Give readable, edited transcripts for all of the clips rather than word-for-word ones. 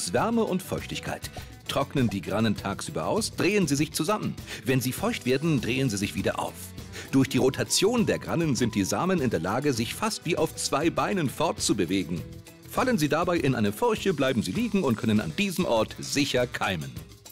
es Wärme und Feuchtigkeit. Trocknen die Grannen tagsüber aus, drehen sie sich zusammen. Wenn sie feucht werden, drehen sie sich wieder auf. Durch die Rotation der Grannen sind die Samen in der Lage, sich fast wie auf 2 Beinen fortzubewegen. Fallen sie dabei in eine Furche, bleiben sie liegen und können an diesem Ort sicher keimen.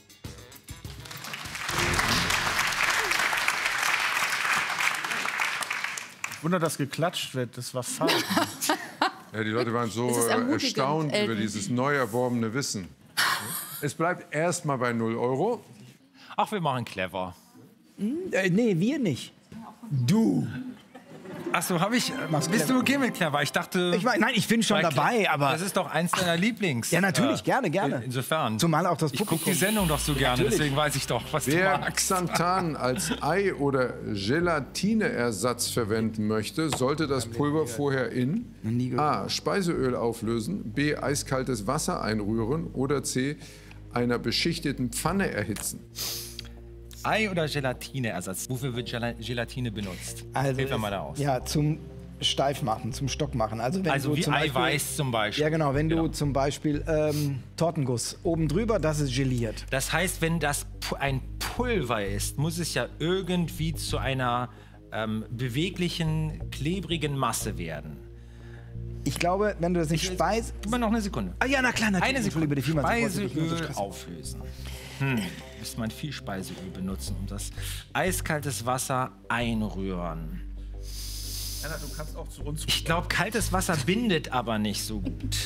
Wunder, dass geklatscht wird, das war falsch. Ja, die Leute waren so erstaunt über dieses neu erworbene Wissen. Es bleibt erstmal bei 0 €. Ach, wir machen clever. Nee, wir nicht. Du. Ach so, bist du okay mit clever? Ich dachte... Nein, ich bin schon dabei, aber... Das ist doch eins deiner Lieblings... Ja, natürlich, gerne. Insofern. Zumal auch das Publikum. Ich gucke die Sendung doch so gerne, natürlich. Deswegen weiß ich doch, was du magst. Wer Xanthan als Ei- oder Gelatineersatz verwenden möchte, sollte das Pulver vorher in A. Speiseöl auflösen, B. eiskaltes Wasser einrühren oder C. einer beschichteten Pfanne erhitzen. Ei- oder Gelatineersatz? Wofür wird Gelatine benutzt? Also Hilf mir mal da aus. Ja, zum Steifmachen, zum Stockmachen. Also wie zum Eiweiß zum Beispiel. Ja, genau. Wenn du zum Beispiel Tortenguss oben drüber, das ist geliert. Das heißt, wenn das ein Pulver ist, muss es ja irgendwie zu einer beweglichen, klebrigen Masse werden. Ich glaube, wenn du das nicht speist... Gib mir noch eine Sekunde. Ah ja, na klar, natürlich. Eine Sekunde. Speiseöl auflösen. Müsste man viel Speiseöl benutzen, um das eiskaltes Wasser einrühren. Anna, du kannst auch zu uns. Ich glaube, kaltes Wasser bindet aber nicht so gut.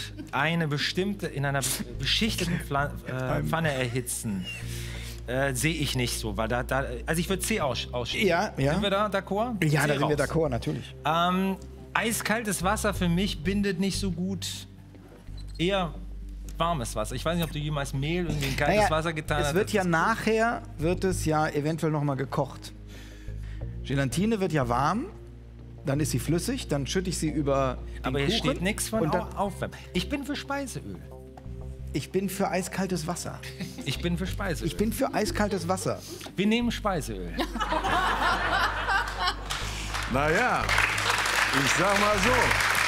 In einer beschichteten Pfanne erhitzen. Sehe ich nicht so, weil also ich würde C ausschließen. Ja. Sind wir da d'accord? Ja, da sind wir d'accord, natürlich. Eiskaltes Wasser für mich bindet nicht so gut. Eher warmes Wasser. Ich weiß nicht, ob du jemals Mehl in kaltes Wasser getan hast. Es wird ja nachher, eventuell noch mal gekocht. Gelatine wird ja warm, dann ist sie flüssig, dann schütte ich sie über den Aber hier Kuchen steht nichts von und dann, Aufwärmen. Ich bin für Speiseöl. Ich bin für eiskaltes Wasser. Ich bin für Speiseöl. Ich bin für eiskaltes Wasser. Wir nehmen Speiseöl. Naja, ich sag mal so.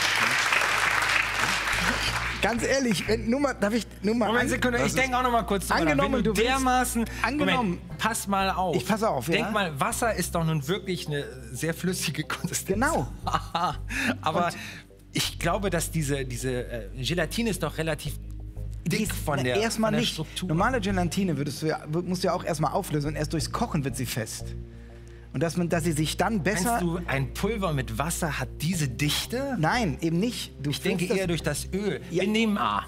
Ganz ehrlich, darf ich nur mal... Moment, Sekunde, ich denke auch noch mal kurz drüber nach. Angenommen, du dermaßen... Angenommen... Moment, pass mal auf. Ich passe auf, ja. Denk mal, Wasser ist doch nun wirklich eine sehr flüssige Konsistenz. Genau. Aber ich glaube, dass diese Gelatine ist doch relativ dick von der Struktur. Normale Gelatine musst du ja auch erstmal auflösen und erst durchs Kochen wird sie fest. Und dass sie sich dann besser... Meinst du, ein Pulver mit Wasser hat diese Dichte? Nein, eben nicht. Ich denke eher durch das Öl. Ja. Wir nehmen A.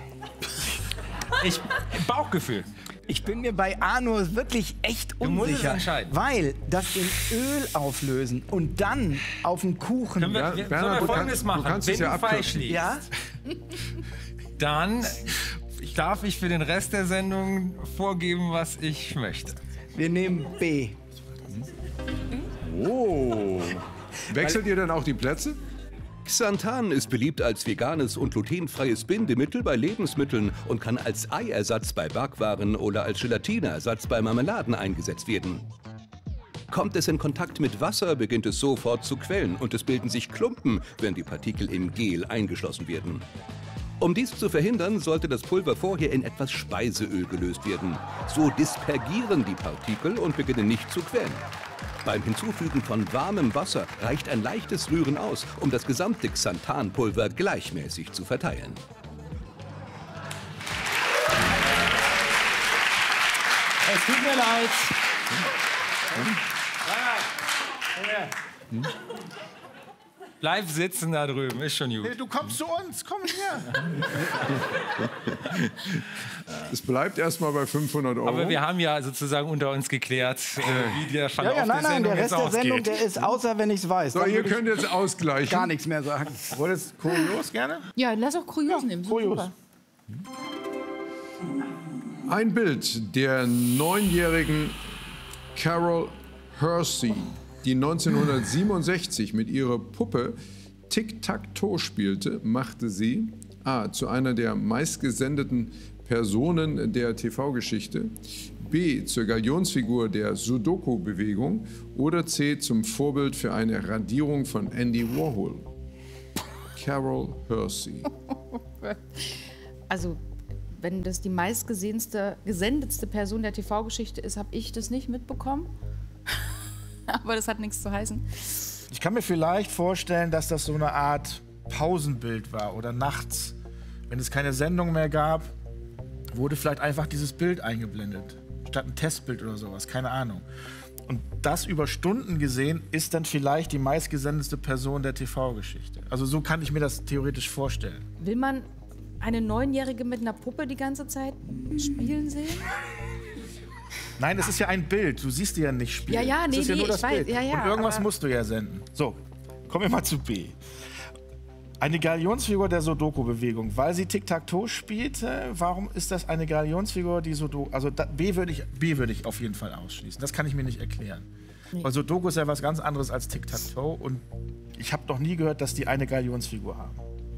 Bauchgefühl. Ich bin mir bei A nur wirklich echt unsicher. Du musst es entscheiden. Weil das in Öl auflösen und dann auf den Kuchen... Können wir Folgendes machen? Du kannst es ja falsch liegst, ja? Dann darf ich für den Rest der Sendung vorgeben, was ich möchte. Wir nehmen B. Oh. Wechselt ihr dann auch die Plätze? Xanthan ist beliebt als veganes und glutenfreies Bindemittel bei Lebensmitteln und kann als Eiersatz bei Backwaren oder als Gelatineersatz bei Marmeladen eingesetzt werden. Kommt es in Kontakt mit Wasser, beginnt es sofort zu quellen und es bilden sich Klumpen, wenn die Partikel im Gel eingeschlossen werden. Um dies zu verhindern, sollte das Pulver vorher in etwas Speiseöl gelöst werden. So dispergieren die Partikel und beginnen nicht zu quellen. Beim Hinzufügen von warmem Wasser reicht ein leichtes Rühren aus, um das gesamte Xanthanpulver gleichmäßig zu verteilen. Es tut mir leid. Bleib sitzen da drüben, ist schon gut. Nee, du kommst zu uns, komm her. Es bleibt erstmal bei 500 €. Aber wir haben ja sozusagen unter uns geklärt, wie der Verlauf der Nein, Sendung der Rest der Sendung, der ist außer, wenn ich es weiß. So, ihr könnt jetzt ausgleichen. Gar nichts mehr sagen. Wolltest du kurios gerne? Ja, lass auch kurios nehmen. Kurios. Ein Bild der 9-jährigen Carol Hersey, die 1967 mit ihrer Puppe Tic-Tac-Toe spielte, machte sie A. zu einer der meistgesendeten Personen der TV-Geschichte, B. zur Galionsfigur der Sudoku-Bewegung oder C. zum Vorbild für eine Radierung von Andy Warhol. Carol Hersey. Also wenn das die gesendetste Person der TV-Geschichte ist, habe ich das nicht mitbekommen. Aber das hat nichts zu heißen. Ich kann mir vielleicht vorstellen, dass das so eine Art Pausenbild war oder nachts. Wenn es keine Sendung mehr gab, wurde vielleicht einfach dieses Bild eingeblendet. Statt ein Testbild oder sowas, keine Ahnung. Und das über Stunden gesehen ist dann vielleicht die meistgesendetste Person der TV-Geschichte. Also so kann ich mir das theoretisch vorstellen. Will man eine 9-Jährige mit einer Puppe die ganze Zeit spielen sehen? Nein, es ist ja ein Bild. Du siehst die ja nicht spielen. Ja, nee, das ist ja nur das ich weiß. Bild. Ja, Und irgendwas musst du ja senden. So, kommen wir mal zu B. Eine Galionsfigur der Sudoku-Bewegung. Weil sie Tic-Tac-Toe spielte, warum ist das eine Galionsfigur, die Sudoku... Also B würde ich auf jeden Fall ausschließen. Das kann ich mir nicht erklären. Nee. Weil Sudoku ist ja was ganz anderes als Tic-Tac-Toe. Und ich habe noch nie gehört, dass die eine Galionsfigur haben.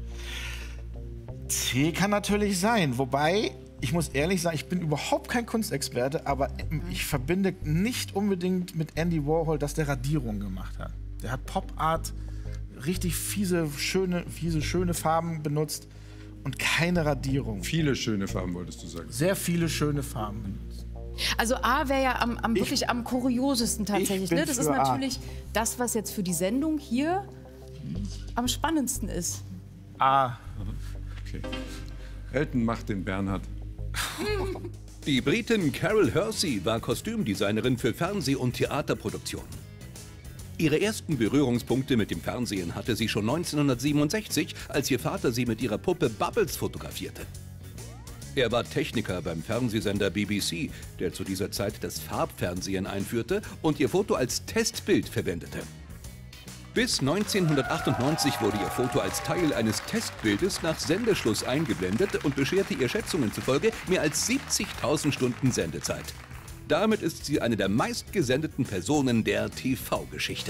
C kann natürlich sein. Wobei, ich muss ehrlich sagen, ich bin überhaupt kein Kunstexperte, aber ich verbinde nicht unbedingt mit Andy Warhol, dass der Radierung gemacht hat. Der hat Pop-Art... richtig schöne Farben benutzt und keine Radierung. Viele schöne Farben, wolltest du sagen. Sehr viele schöne Farben benutzt. Also A wäre ja wirklich am kuriosesten tatsächlich. Ne? Das ist natürlich das, was jetzt für die Sendung hier am spannendsten ist. A. Okay. Elton macht den Bernhard. Die Britin Carol Hersey war Kostümdesignerin für Fernseh- und Theaterproduktionen. Ihre ersten Berührungspunkte mit dem Fernsehen hatte sie schon 1967, als ihr Vater sie mit ihrer Puppe Bubbles fotografierte. Er war Techniker beim Fernsehsender BBC, der zu dieser Zeit das Farbfernsehen einführte und ihr Foto als Testbild verwendete. Bis 1998 wurde ihr Foto als Teil eines Testbildes nach Sendeschluss eingeblendet und bescherte ihr Schätzungen zufolge mehr als 70.000 Stunden Sendezeit. Damit ist sie eine der meistgesendeten Personen der TV-Geschichte.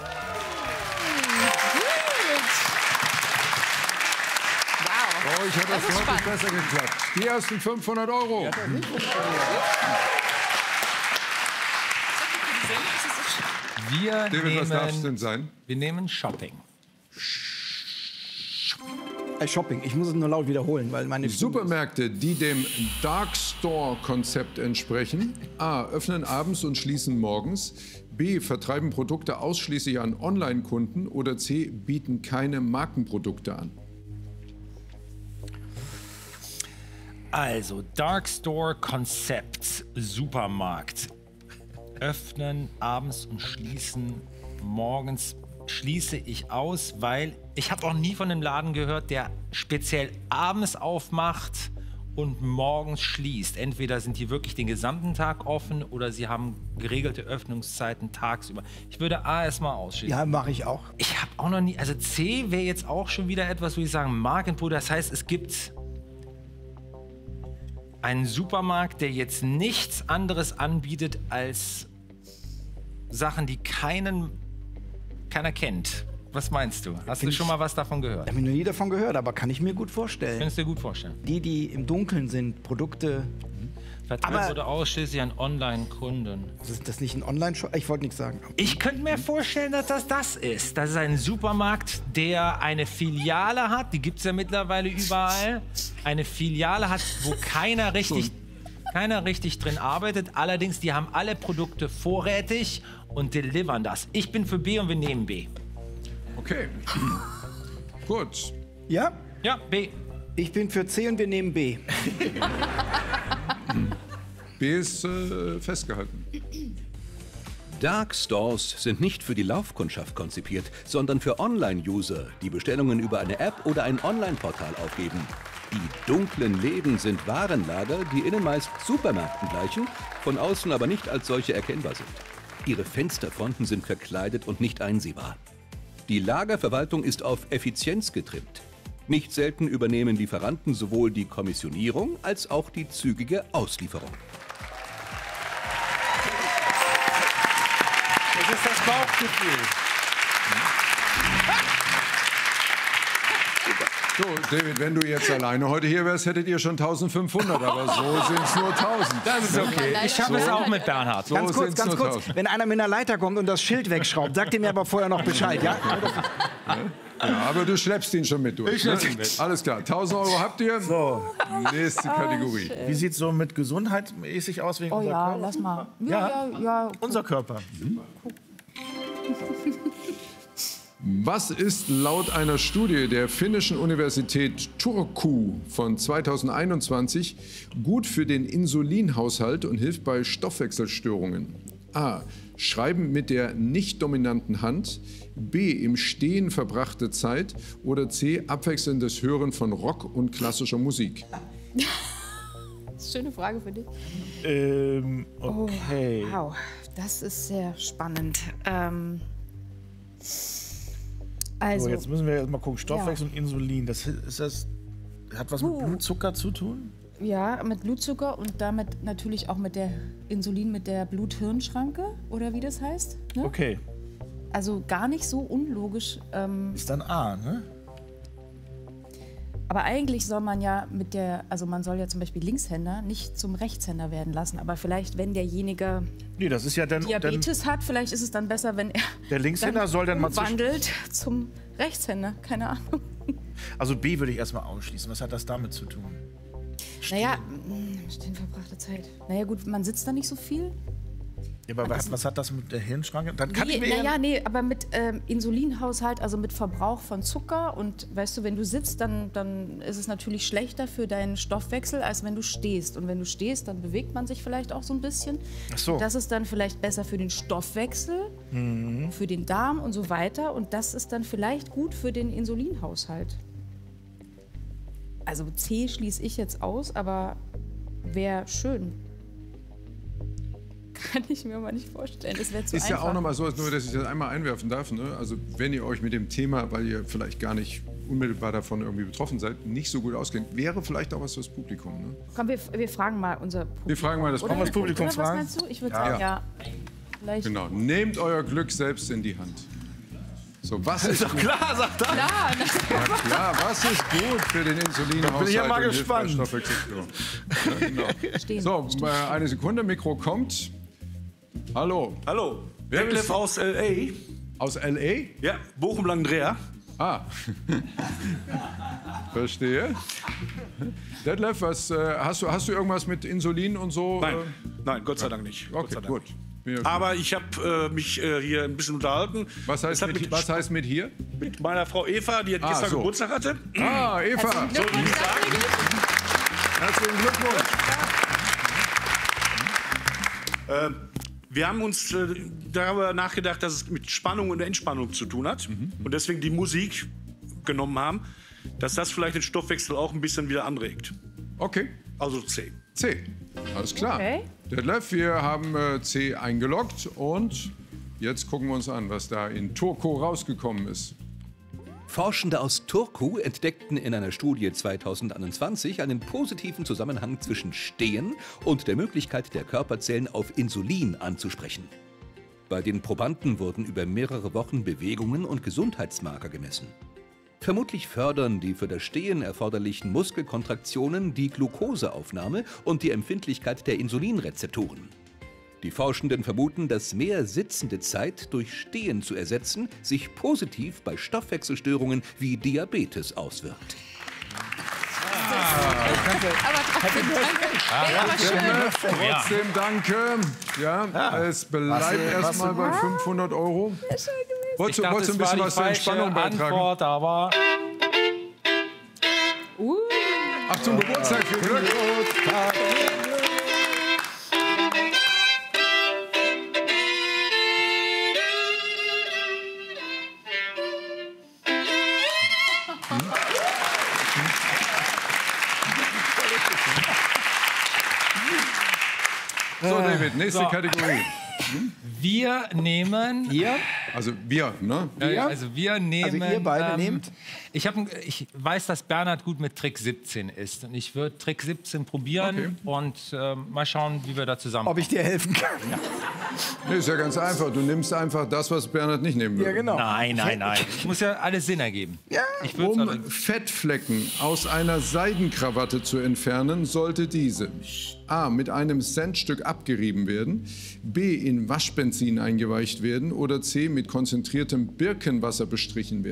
Wow. Ich hat das deutlich besser geklappt. Die ersten 500 €. Wir was darf es denn sein? Wir nehmen Shopping. Shopping. Ich muss es nur laut wiederholen, weil meine Supermärkte, die dem Dark Store-Konzept entsprechen. A. Öffnen abends und schließen morgens. B. Vertreiben Produkte ausschließlich an Online-Kunden. Oder C. Bieten keine Markenprodukte an. Also, Dark Store-Konzept, Supermarkt. Öffnen abends und schließen morgens. Schließe ich aus, weil ich habe auch nie von einem Laden gehört, der speziell abends aufmacht und morgens schließt. Entweder sind die wirklich den gesamten Tag offen oder sie haben geregelte Öffnungszeiten tagsüber. Ich würde A erstmal ausschließen. Ja, mache ich auch. Ich habe auch noch nie, also C wäre jetzt auch schon wieder etwas, wo ich sagen, Markenprodukt. Das heißt, es gibt einen Supermarkt, der jetzt nichts anderes anbietet als Sachen, die keiner kennt. Was meinst du? Hast du schon mal was davon gehört? Ich habe noch nie davon gehört, aber kann ich mir gut vorstellen. Kannst du dir gut vorstellen? Die im Dunkeln sind, Produkte. Vertreibt wurde ausschließlich an Online-Kunden. Ist das nicht ein Online-Shop? Ich wollte nichts sagen. Ich könnte mir vorstellen, dass das ist. Das ist ein Supermarkt, der eine Filiale hat. Die gibt es ja mittlerweile überall. Eine Filiale hat, wo keiner richtig drin arbeitet. Allerdings, die haben alle Produkte vorrätig und delivern das. Ich bin für B und wir nehmen B. Okay. Gut. Ja? Ja, B. Ich bin für C und wir nehmen B. B ist festgehalten. Dark Stores sind nicht für die Laufkundschaft konzipiert, sondern für Online-User, die Bestellungen über eine App oder ein Online-Portal aufgeben. Die dunklen Läden sind Warenlager, die innen meist Supermärkten gleichen, von außen aber nicht als solche erkennbar sind. Ihre Fensterfronten sind verkleidet und nicht einsehbar. Die Lagerverwaltung ist auf Effizienz getrimmt. Nicht selten übernehmen Lieferanten sowohl die Kommissionierung als auch die zügige Auslieferung. Das ist das Bauchgefühl. So, David, wenn du jetzt alleine heute hier wärst, hättet ihr schon 1500, aber so sind es nur 1000. Das ist okay. Ich habe es auch mit Bernhard. Ganz kurz, sind's nur 1000. wenn einer mit einer Leiter kommt und das Schild wegschraubt, sagt ihr mir aber vorher noch Bescheid, ja? Ja, aber du schleppst ihn schon mit durch. Ich schlepp ihn mit. Alles klar, 1000 Euro habt ihr. So, Nächste Kategorie. wie sieht es so mit gesundheitsmäßig aus wegen Oh unserer ja, Körper? lass mal. Ja? Unser Körper. Was ist laut einer Studie der finnischen Universität Turku von 2021 gut für den Insulinhaushalt und hilft bei Stoffwechselstörungen? A. Schreiben mit der nicht dominanten Hand. B. Im Stehen verbrachte Zeit. Oder C. Abwechselndes Hören von Rock und klassischer Musik. Schöne Frage für dich. Okay. Wow, das ist sehr spannend. Also, So, jetzt müssen wir erst mal gucken. Stoffwechsel und Insulin. Hat was mit Blutzucker zu tun? ja, mit Blutzucker und damit natürlich auch mit der Insulin, mit der Blut-Hirn-Schranke oder wie das heißt. Ne? Okay. Also gar nicht so unlogisch. Ist dann A, ne? Aber eigentlich soll man ja man soll ja zum Beispiel Linkshänder nicht zum Rechtshänder werden lassen. Aber vielleicht, wenn derjenige Nee, das ist ja dann. Diabetes hat, vielleicht ist es dann besser, wenn er Der Linkshänder soll dann mal wandelt zum Rechtshänder. Keine Ahnung. Also B würde ich erstmal ausschließen. Was hat das damit zu tun? Naja, stehen verbrachte Zeit. Naja gut, man sitzt da nicht so viel. Ja, aber was hat das mit der Hirnschranke? Dann kann ich mir Nee, aber mit Insulinhaushalt, also mit Verbrauch von Zucker. Und weißt du, wenn du sitzt, dann ist es natürlich schlechter für deinen Stoffwechsel, als wenn du stehst. Und wenn du stehst, dann bewegt man sich vielleicht auch so ein bisschen. Ach so. Das ist dann vielleicht besser für den Stoffwechsel, für den Darm und so weiter. Und das ist dann vielleicht gut für den Insulinhaushalt. Also C schließe ich jetzt aus, aber wäre schön. Kann ich mir aber nicht vorstellen. Das wäre zu Ist einfach. ja auch nochmal so, nur dass ich das einmal einwerfen darf. Ne? Also wenn ihr euch mit dem Thema, weil ihr vielleicht gar nicht unmittelbar davon irgendwie betroffen seid, nicht so gut auskennt, wäre vielleicht auch was fürs Publikum. Ne? Komm, wir fragen mal unser Publikum. Wir fragen mal das Oder? Publikum. Oder was meinst du? Ich würde sagen, ja. Vielleicht. Genau, nehmt euer Glück selbst in die Hand. So, was ist Doch klar, sagt er. Klar, Ja, was ist gut für den Insulinhaushalt? bin ich ja mal und hilft bei gespannt. Stoffwechselstörungen? Ja, genau. stehen. So, eine Sekunde, Mikro kommt. Hallo, Hallo, Wer Detlef ist- aus L.A. aus L.A.? Ja, Bochum-Langendreher. Ah, verstehe. Detlef, hast du irgendwas mit Insulin und so? Nein, Gott sei Dank nicht. Gott Okay, sei Dank gut. nicht. Bin ja Aber ich habe mich hier ein bisschen unterhalten. was heißt Es hat was heißt mit hier? mit meiner Frau Eva, die gestern so. Geburtstag hatte. Ah, Eva. Herzlichen Glückwunsch. Wir haben uns darüber nachgedacht, dass es mit Spannung und Entspannung zu tun hat. Und deswegen die Musik genommen haben, dass das vielleicht den Stoffwechsel auch ein bisschen wieder anregt. Okay, Also C. C. Alles klar. Okay. Detlef, wir haben C eingeloggt und jetzt gucken wir uns an, was da in Turku rausgekommen ist. Forschende aus Turku entdeckten in einer Studie 2021 einen positiven Zusammenhang zwischen Stehen und der Möglichkeit der Körperzellen auf Insulin anzusprechen. Bei den Probanden wurden über mehrere Wochen Bewegungen und Gesundheitsmarker gemessen. Vermutlich fördern die für das Stehen erforderlichen Muskelkontraktionen die Glukoseaufnahme und die Empfindlichkeit der Insulinrezeptoren. Die Forschenden vermuten, dass mehr sitzende Zeit durch Stehen zu ersetzen sich positiv bei Stoffwechselstörungen wie Diabetes auswirkt. Trotzdem danke. Ja, es bleibt erstmal bei 500 Euro. Wolltest du ein bisschen was zur Entspannung beitragen? Antwort, aber Ach, zum Geburtstag viel Glück. So, David, nächste So. Kategorie. wir nehmen. Hier, Also wir, ne? Also wir nehmen. ihr beide nehmt? Ich weiß, dass Bernhard gut mit Trick 17 ist. Und ich würde Trick 17 probieren und mal schauen, wie wir da ob zusammenkommen. ich dir helfen kann. Nee, ist ja ganz einfach. Du nimmst einfach das, was Bernhard nicht nehmen würde. Ja, genau. Nein. Es muss ja alles Sinn ergeben. Ja. Ich würde Um Fettflecken aus einer Seidenkrawatte zu entfernen, sollte diese A. mit einem Centstück abgerieben werden, B. in Waschbenzin eingeweicht werden oder C. mit konzentriertem Birkenwasser bestrichen werden.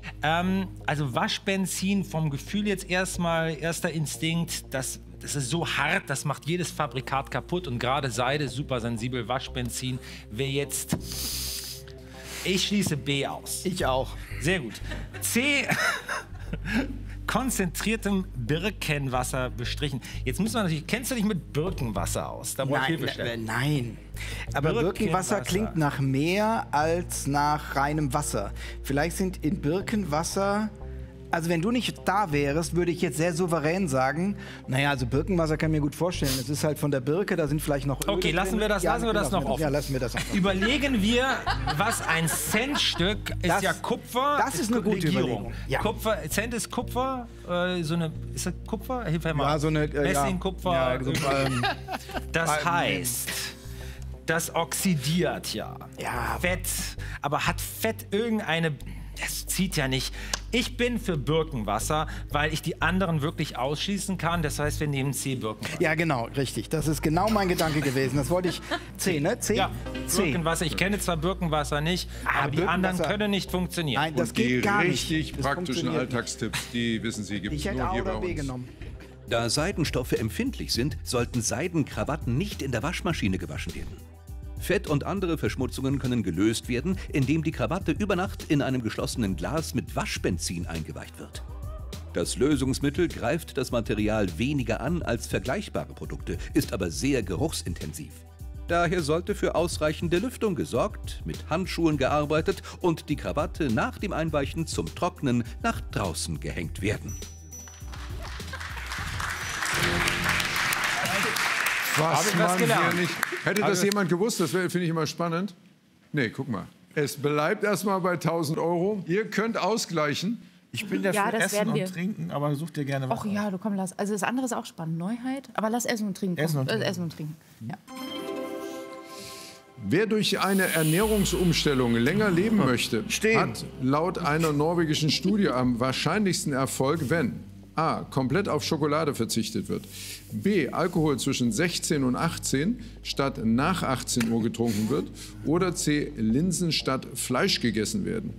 Also Waschbenzin vom Gefühl jetzt erstmal, erster Instinkt, das ist so hart, das macht jedes Fabrikat kaputt und gerade Seide, super sensibel, Waschbenzin wäre jetzt... Ich schließe B aus. Ich auch. Sehr gut. C, konzentriertem Birkenwasser bestrichen. Jetzt muss man natürlich, kennst du dich mit Birkenwasser aus? Da brauche ich Hilfestellung. Nein. Aber Birkenwasser klingt nach mehr als nach reinem Wasser. Vielleicht sind in Birkenwasser... Also wenn du nicht da wärst, würde ich jetzt sehr souverän sagen, naja, also Birkenwasser kann ich mir gut vorstellen. Es ist halt von der Birke, da sind vielleicht noch Öle Okay, lassen wir das noch offen. Ja, lassen wir das einfach. Überlegen wir, was ein Centstück ist. Das- Ja Kupfer. das ist eine gute Überlegung. Ja. Kupfer, Cent ist Kupfer, ist das Kupfer? Hilf mir mal. Ja, so eine... Messing, Kupfer. Ja, so, Das heißt, das oxidiert ja. Ja. Fett. Aber hat Fett irgendeine... Das zieht ja nicht. Ich bin für Birkenwasser, weil ich die anderen wirklich ausschließen kann. Das heißt, wir nehmen C, Birkenwasser. ja, genau, richtig. Das ist genau mein Gedanke gewesen. Das wollte ich... C, ne? C? Ja, C. Birkenwasser. Ich kenne zwar Birkenwasser nicht, aber die anderen Birkenwasser- können nicht funktionieren. Nein, das Und die geht gar nicht. richtig Das praktischen funktioniert nicht. Alltagstipps, die wissen Sie, gibt es Ich hätte nur A hier bei oder B uns. genommen. Da Seidenstoffe empfindlich sind, sollten Seidenkrawatten nicht in der Waschmaschine gewaschen werden. Fett und andere Verschmutzungen können gelöst werden, indem die Krawatte über Nacht in einem geschlossenen Glas mit Waschbenzin eingeweicht wird. Das Lösungsmittel greift das Material weniger an als vergleichbare Produkte, ist aber sehr geruchsintensiv. Daher sollte für ausreichende Lüftung gesorgt, mit Handschuhen gearbeitet und die Krawatte nach dem Einweichen zum Trocknen nach draußen gehängt werden. Was ich was man gelernt. hier nicht... Hätte das jemand gewusst, das finde ich immer spannend. Nee, guck mal. Es bleibt erstmal bei 1.000 €. Ihr könnt ausgleichen. Ich bin ja Ja, für das Essen werden wir. und Trinken, aber such dir gerne was. Ach ja, du komm, lass. Also das andere ist auch spannend. Neuheit. Aber lass Essen und Trinken. Essen und Trinken. Essen und Trinken. Ja. Wer durch eine Ernährungsumstellung länger leben möchte, Stehen. hat laut einer norwegischen Studie am wahrscheinlichsten Erfolg, wenn A. komplett auf Schokolade verzichtet wird, B. Alkohol zwischen 16 und 18 statt nach 18 Uhr getrunken wird oder C. Linsen statt Fleisch gegessen werden.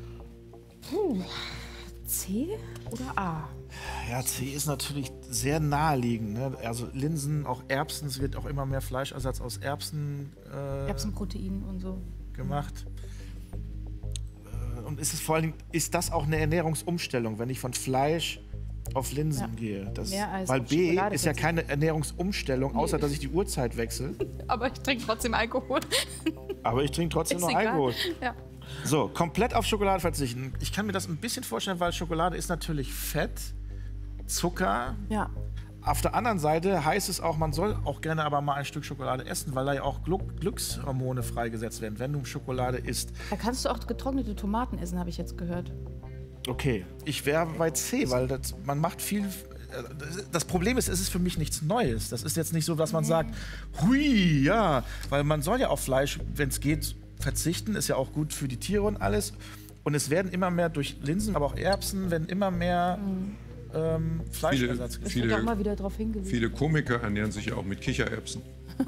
C oder A? Ja, C ist natürlich sehr naheliegend. Ne? Also Linsen, auch Erbsen, es wird auch immer mehr Fleischersatz aus Erbsen Erbsenprotein und so. gemacht. Und ist es vor allen Dingen, ist das auch eine Ernährungsumstellung, wenn ich von Fleisch auf Linsen Ja. gehe? Das, Mehr als weil auf B Schokolade ist ja verzichten. keine Ernährungsumstellung, außer dass ich die Uhrzeit wechsle. Aber ich trinke trotzdem Alkohol. Aber ich trinke trotzdem Ist noch egal. Alkohol. Ja. So, komplett auf Schokolade verzichten. Ich kann mir das ein bisschen vorstellen, weil Schokolade ist natürlich Fett, Zucker. Ja. Auf der anderen Seite heißt es auch, man soll auch gerne aber mal ein Stück Schokolade essen, weil da ja auch Glückshormone freigesetzt werden, wenn du Schokolade isst. Da kannst du auch getrocknete Tomaten essen, habe ich jetzt gehört. Okay, ich wäre bei C, weil man macht viel. Das Problem ist, es ist für mich nichts Neues. Das ist jetzt nicht so, dass man sagt, hui, ja, weil man soll ja auf Fleisch, wenn es geht, verzichten, ist ja auch gut für die Tiere und alles. Und es werden immer mehr durch Linsen, aber auch Erbsen, werden immer mehr Fleischersatz Es wird auch mal wieder darauf hingewiesen. Viele Komiker ernähren sich ja auch mit Kichererbsen.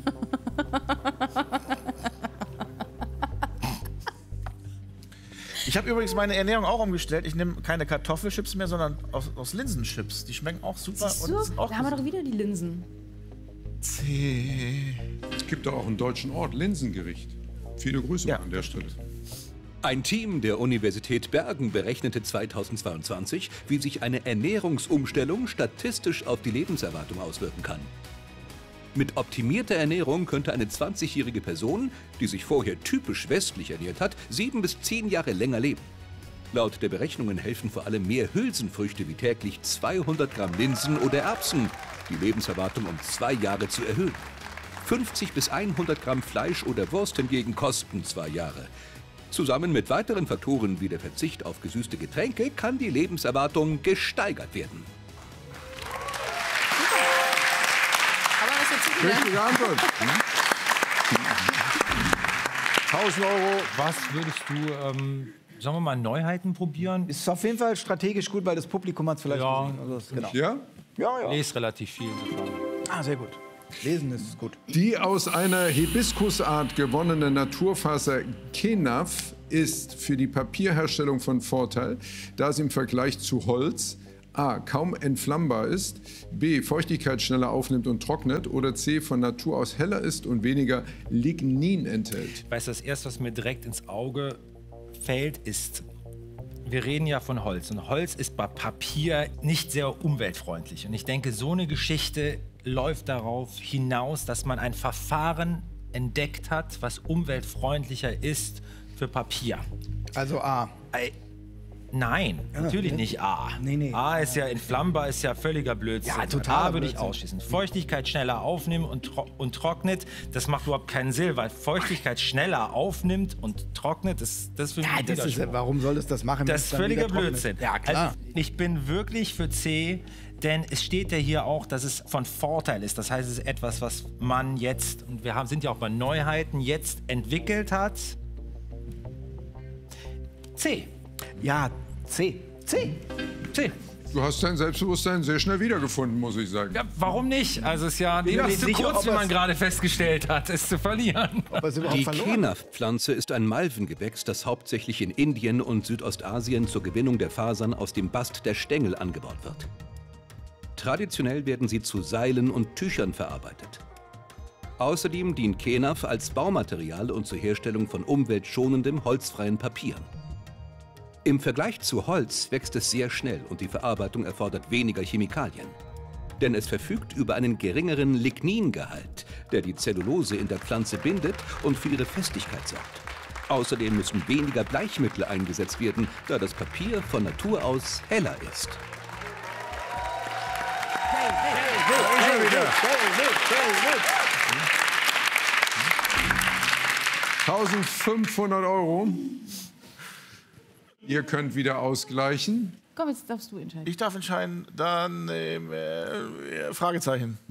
Ich habe übrigens meine Ernährung auch umgestellt. Ich nehme keine Kartoffelchips mehr, sondern aus Linsenchips. Die schmecken auch super. Siehst und du? sind auch Da haben wir doch wieder die Linsen. C. Es gibt da auch einen deutschen Ort, Linsengericht. Viele Grüße Ja, an der Stelle. Ein Team der Universität Bergen berechnete 2022, wie sich eine Ernährungsumstellung statistisch auf die Lebenserwartung auswirken kann. Mit optimierter Ernährung könnte eine 20-jährige Person, die sich vorher typisch westlich ernährt hat, 7 bis 10 Jahre länger leben. Laut der Berechnungen helfen vor allem mehr Hülsenfrüchte wie täglich 200 Gramm Linsen oder Erbsen, die Lebenserwartung um 2 Jahre zu erhöhen. 50 bis 100 Gramm Fleisch oder Wurst hingegen kosten 2 Jahre. Zusammen mit weiteren Faktoren wie der Verzicht auf gesüßte Getränke kann die Lebenserwartung gesteigert werden. Aber was jetzt wieder? Richtige Antwort. 1.000 €. Was würdest du, sagen wir mal, Neuheiten probieren? Ist auf jeden Fall strategisch gut, weil das Publikum hat es vielleicht Ja. gesehen. Also das, genau. Ja? Ja, ja. Lese relativ viel. Ah, sehr gut. Lesen ist gut. Die aus einer Hibiskusart gewonnene Naturfaser Kenaf ist für die Papierherstellung von Vorteil, da es im Vergleich zu Holz A. kaum entflammbar ist, B. Feuchtigkeit schneller aufnimmt und trocknet oder C. von Natur aus heller ist und weniger Lignin enthält? Weißt du, das Erste, was mir direkt ins Auge fällt, ist, wir reden ja von Holz und Holz ist bei Papier nicht sehr umweltfreundlich. Und ich denke, so eine Geschichte läuft darauf hinaus, dass man ein Verfahren entdeckt hat, was umweltfreundlicher ist für Papier. Also A. Nein, natürlich nicht A. Nee. A ist ja entflammbar, ist ja völliger Blödsinn. Ja, totaler A würde ich Blödsinn. ausschließen. Feuchtigkeit schneller aufnehmen und trocknet, das macht überhaupt keinen Sinn, weil Feuchtigkeit schneller aufnimmt und trocknet, das für mich Ja, ein das ist, Widerspruch. warum soll es das machen? wenn Das es ist dann völliger wieder trocken Blödsinn. ist? Ja, klar. Also, ich bin wirklich für C, denn es steht ja hier auch, dass es von Vorteil ist. Das heißt, es ist etwas, was man jetzt, und wir sind ja auch bei Neuheiten, jetzt entwickelt hat. C. Ja, C. C. Du hast dein Selbstbewusstsein sehr schnell wiedergefunden, muss ich sagen. Ja, warum nicht? Also es ist ja bin mir nicht nicht so sicher, kurz, ob wie man es- gerade festgestellt hat, es zu verlieren. Ob er es überhaupt Die verloren? Kenaf-Pflanze ist ein Malvengewächs, das hauptsächlich in Indien und Südostasien zur Gewinnung der Fasern aus dem Bast der Stängel angebaut wird. Traditionell werden sie zu Seilen und Tüchern verarbeitet. Außerdem dient Kenaf als Baumaterial und zur Herstellung von umweltschonendem, holzfreien Papier. Im Vergleich zu Holz wächst es sehr schnell und die Verarbeitung erfordert weniger Chemikalien. Denn es verfügt über einen geringeren Ligningehalt, der die Zellulose in der Pflanze bindet und für ihre Festigkeit sorgt. Außerdem müssen weniger Bleichmittel eingesetzt werden, da das Papier von Natur aus heller ist. €1.500. Ihr könnt wieder ausgleichen. Komm, jetzt darfst du entscheiden. Ich darf entscheiden, dann Fragezeichen.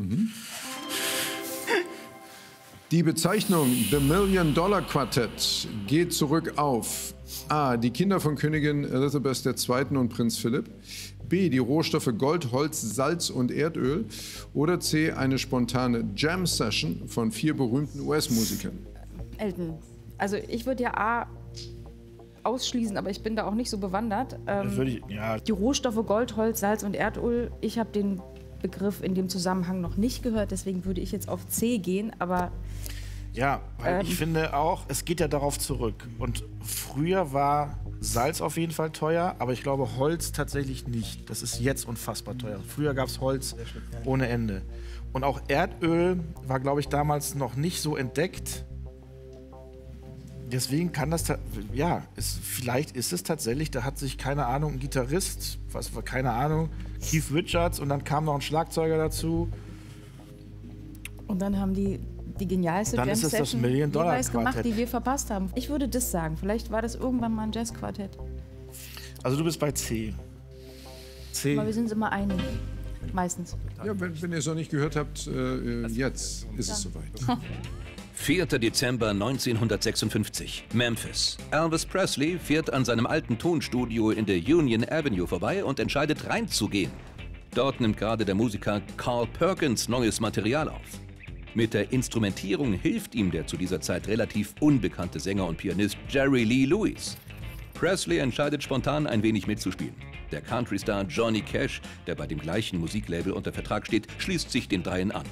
Die Bezeichnung The Million Dollar Quartet geht zurück auf A. Die Kinder von Königin Elizabeth II. Und Prinz Philipp, B. Die Rohstoffe Gold, Holz, Salz und Erdöl oder C. Eine spontane Jam-Session von 4 berühmten US-Musikern. Elton. Also ich würde ja A ausschließen, aber ich bin da auch nicht so bewandert. Würde ich, ja, Die Rohstoffe Gold, Holz, Salz und Erdöl, ich habe den Begriff in dem Zusammenhang noch nicht gehört, deswegen würde ich jetzt auf C gehen, aber ja, weil ich finde auch, es geht ja darauf zurück. Und früher war Salz auf jeden Fall teuer, aber ich glaube Holz tatsächlich nicht. Das ist jetzt unfassbar teuer. Früher gab es Holz ohne Ende. Und auch Erdöl war, glaube ich, damals noch nicht so entdeckt. Deswegen kann das, vielleicht ist es tatsächlich, da hat sich, keine Ahnung, ein Gitarrist, keine Ahnung, Keith Richards und dann kam noch ein Schlagzeuger dazu. und dann haben die genialste Dann ist es das Jam-Session Million-Dollar-Quartett. jeweils gemacht, die wir verpasst haben. Ich würde das sagen. Vielleicht war das irgendwann mal ein Jazzquartett. Also du bist bei C. C. Aber wir sind uns immer einig. Meistens. Ja, wenn ihr es noch nicht gehört habt, jetzt ist es soweit. 4. Dezember 1956, Memphis. Elvis Presley fährt an seinem alten Tonstudio in der Union Avenue vorbei und entscheidet reinzugehen. Dort nimmt gerade der Musiker Carl Perkins neues Material auf. Mit der Instrumentierung hilft ihm der zu dieser Zeit relativ unbekannte Sänger und Pianist Jerry Lee Lewis. Presley entscheidet spontan ein wenig mitzuspielen. Der Country-Star Johnny Cash, der bei dem gleichen Musiklabel unter Vertrag steht, schließt sich den dreien an.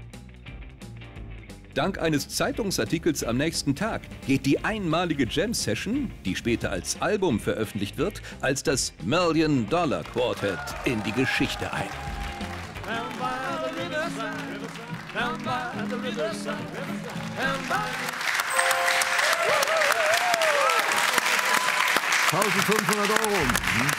Dank eines Zeitungsartikels am nächsten Tag geht die einmalige Jam-Session, die später als Album veröffentlicht wird, als das Million Dollar Quartet in die Geschichte ein. €1.500.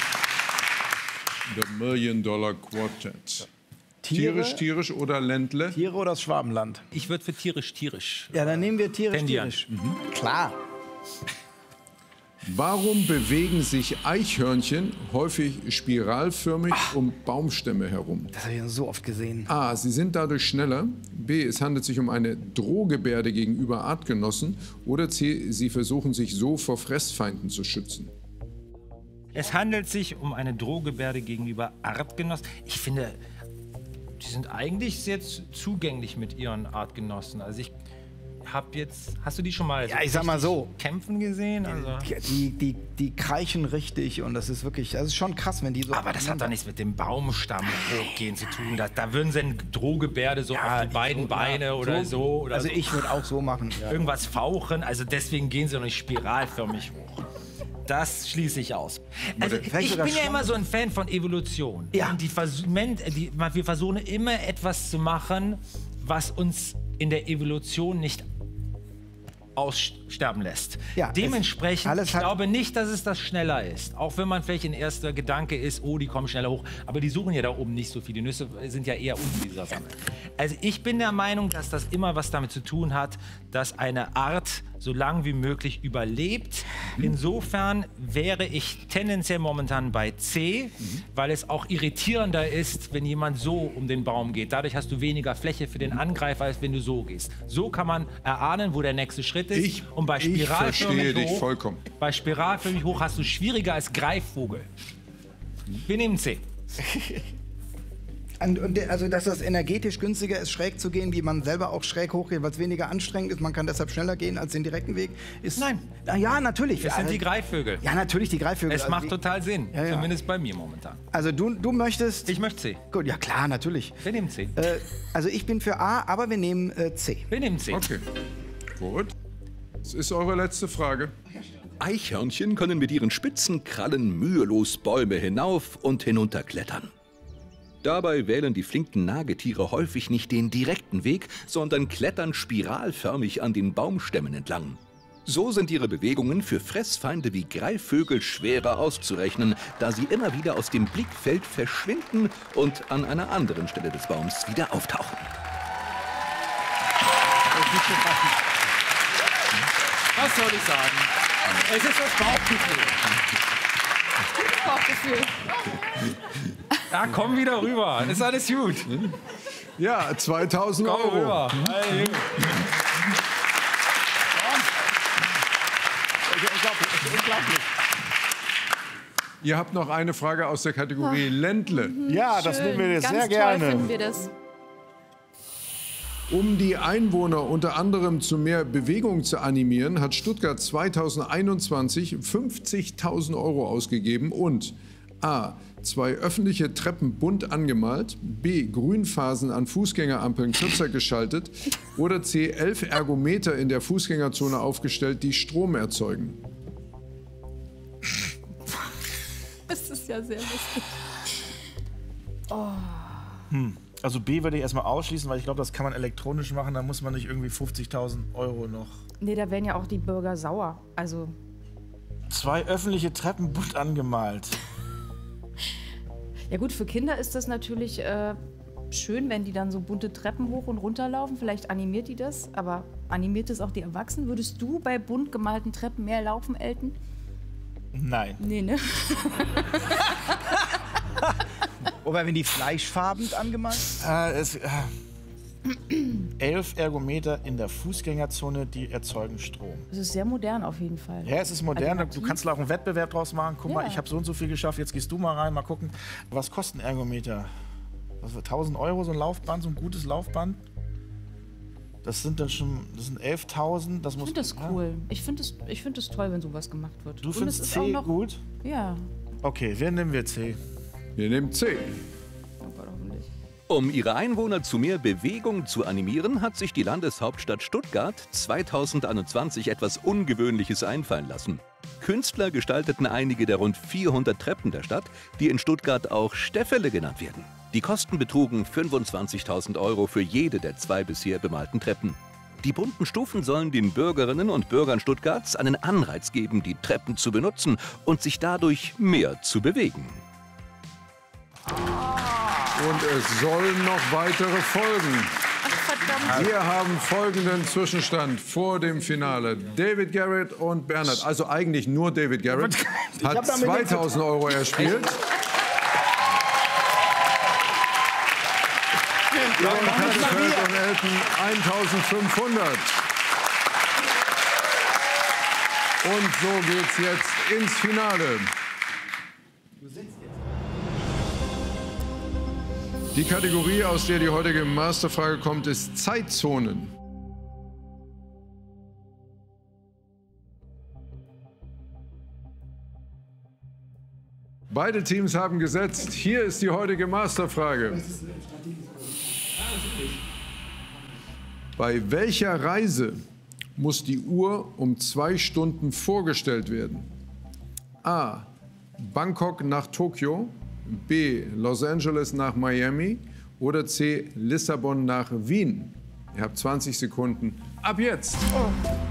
The Million Dollar Quartet. Tierisch, tierisch oder Ländle? Tiere oder das Schwabenland? Ich würde für tierisch. Ja, dann nehmen wir tierisch, Tendieren. tierisch. Klar. Warum bewegen sich Eichhörnchen häufig spiralförmig um Baumstämme herum? Das habe ich ja so oft gesehen. A. Sie sind dadurch schneller. B. Es handelt sich um eine Drohgebärde gegenüber Artgenossen. Oder C. Sie versuchen sich so vor Fressfeinden zu schützen. Es handelt sich um eine Drohgebärde gegenüber Artgenossen. Ich finde, die sind eigentlich sehr zugänglich mit ihren Artgenossen. Also hast du die schon mal Ja, ich sag mal so. kämpfen gesehen? Also. Die kreischen richtig und das ist wirklich, das ist schon krass, wenn die so... Aber das hat doch nichts mit dem Baumstamm hochgehen zu tun. Da würden sie eine Drohgebärde so auf die beiden Beine oder so. Oder also so. ich würde auch so machen. Ja. Irgendwas fauchen, also deswegen gehen sie doch nicht spiralförmig hoch. Das schließe ich aus. Also ich bin ja immer so ein Fan von Evolution. Ja. Und wir versuchen immer etwas zu machen, was uns in der Evolution nicht aussterben lässt. Ja, dementsprechend, ich glaube nicht, dass es das schneller ist. Auch wenn man vielleicht ein erster Gedanke ist, oh, die kommen schneller hoch. Aber die suchen ja da oben nicht so viel. Die Nüsse sind ja eher unten dieser Sammel. Also ich bin der Meinung, dass das immer was damit zu tun hat, dass eine Art so lange wie möglich überlebt. Insofern wäre ich tendenziell momentan bei C, weil es auch irritierender ist, wenn jemand so um den Baum geht. Dadurch hast du weniger Fläche für den Angreifer, als wenn du so gehst. So kann man erahnen, wo der nächste Schritt ist. Und bei spiralförmig bei spiralförmig hoch hast du schwieriger als Greifvogel. Wir nehmen C. Also, dass das energetisch günstiger ist, schräg zu gehen, wie man selber auch schräg hochgeht, weil es weniger anstrengend ist. Man kann deshalb schneller gehen als den direkten Weg. Nein. Ja, natürlich. Das sind die Greifvögel. Ja, natürlich die Greifvögel. Es macht total Sinn. Ja. Zumindest bei mir momentan. Also du möchtest... Ich möchte C. Gut, ja klar, natürlich. Wir nehmen C. Also ich bin für A, aber wir nehmen C. Wir nehmen C. Okay. Gut. Das ist eure letzte Frage. Eichhörnchen können mit ihren spitzen Krallen mühelos Bäume hinauf und hinunter klettern. Dabei wählen die flinken Nagetiere häufig nicht den direkten Weg, sondern klettern spiralförmig an den Baumstämmen entlang. So sind ihre Bewegungen für Fressfeinde wie Greifvögel schwerer auszurechnen, da sie immer wieder aus dem Blickfeld verschwinden und an einer anderen Stelle des Baums wieder auftauchen. Was soll ich sagen? Es ist das Bauchgefühl. Bauchgefühl. Ja, komm wieder rüber. Ist alles gut. Ja, 2000 Komm Euro. rüber. Hey. Unglaublich. Ihr habt noch eine Frage aus der Kategorie Ländle. Ja, das nehmen wir jetzt Ganz sehr toll gerne. finden wir das. Um die Einwohner unter anderem zu mehr Bewegung zu animieren, hat Stuttgart 2021 50.000 Euro ausgegeben und A. 2 öffentliche Treppen bunt angemalt, B. Grünphasen an Fußgängerampeln kürzer geschaltet oder C. 11 Ergometer in der Fußgängerzone aufgestellt, die Strom erzeugen. Das ist ja sehr lustig. Also B würde ich erstmal ausschließen, weil ich glaube, das kann man elektronisch machen. Da muss man nicht irgendwie 50.000 Euro noch. Nee, da wären ja auch die Bürger sauer. Also 2 öffentliche Treppen bunt angemalt. ja gut, für Kinder ist das natürlich schön, wenn die dann so bunte Treppen hoch und runter laufen. Vielleicht animiert die das, aber animiert das auch die Erwachsenen? Würdest du bei bunt gemalten Treppen mehr laufen, Elton? Nein. Nee, ne? Oder wenn die fleischfarben angemalt? 11 Ergometer in der Fußgängerzone, die erzeugen Strom. Das ist sehr modern auf jeden Fall. Ja, es ist modern. Alternativ. Du kannst da auch einen Wettbewerb draus machen. Guck mal, Ja. ich habe so und so viel geschafft. Jetzt gehst du mal rein, mal gucken. Was kostet ein Ergometer? Was für 1.000 Euro so ein Laufband, so ein gutes Laufband? Das sind 11.000. Das Ich muss. finde das cool. Ich finde das toll, wenn sowas gemacht wird. Du Und findest es ist C auch noch, gut? Ja. Okay, wer nehmen wir C? Wir nehmen C. Oh Gott, hoffentlich. Um ihre Einwohner zu mehr Bewegung zu animieren, hat sich die Landeshauptstadt Stuttgart 2021 etwas Ungewöhnliches einfallen lassen. Künstler gestalteten einige der rund 400 Treppen der Stadt, die in Stuttgart auch Stäffele genannt werden. Die Kosten betrugen 25.000 Euro für jede der 2 bisher bemalten Treppen. Die bunten Stufen sollen den Bürgerinnen und Bürgern Stuttgarts einen Anreiz geben, die Treppen zu benutzen und sich dadurch mehr zu bewegen. Und es sollen noch weitere folgen. Wir haben folgenden Zwischenstand vor dem Finale. David Garrett und Bernhard, also eigentlich nur David Garrett, hat 2.000 Euro erspielt. Und Kassifeld und Elton 1.500. Und so geht's jetzt ins Finale. Die Kategorie, aus der die heutige Masterfrage kommt, ist Zeitzonen. Beide Teams haben gesetzt. Hier ist die heutige Masterfrage. Bei welcher Reise muss die Uhr um 2 Stunden vorgestellt werden? A. Bangkok nach Tokio, B. Los Angeles nach Miami oder C. Lissabon nach Wien? Ihr habt 20 Sekunden. Ab jetzt! Oh.